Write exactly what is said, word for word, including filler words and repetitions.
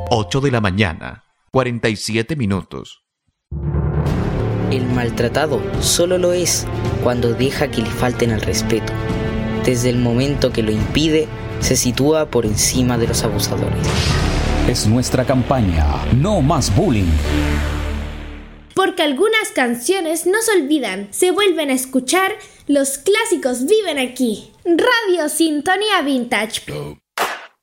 ocho de la mañana, cuarenta y siete minutos. El maltratado solo lo es cuando deja que le falten al respeto. Desde el momento que lo impide, se sitúa por encima de los abusadores. Es nuestra campaña, no más bullying. Porque algunas canciones no se olvidan, se vuelven a escuchar, los clásicos viven aquí. Radio Sintonía Vintage.